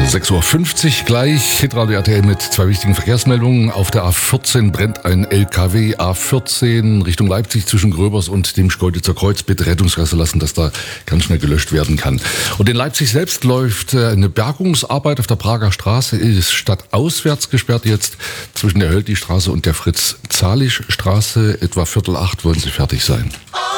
6:50 Uhr gleich. Hitradio RTL mit zwei wichtigen Verkehrsmeldungen. Auf der A14 brennt ein LKW. A14 Richtung Leipzig zwischen Gröbers und dem Schkeuditzer Kreuz. Bitte Rettungsgasse lassen, dass da ganz schnell gelöscht werden kann. Und in Leipzig selbst läuft eine Bergungsarbeit auf der Prager Straße. Ist stadtauswärts gesperrt jetzt zwischen der Höldi-Straße und der Fritz-Zahlisch-Straße. Etwa 7:45 wollen sie fertig sein.